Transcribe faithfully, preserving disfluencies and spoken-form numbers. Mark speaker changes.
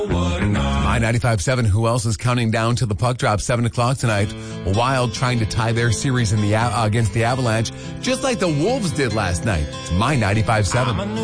Speaker 1: My ninety-five point seven, who else is counting down to the puck drop, seven o'clock tonight? Wild trying to tie their series in the uh, against the Avalanche, just like the Wolves did last night. It's My ninety-five point seven.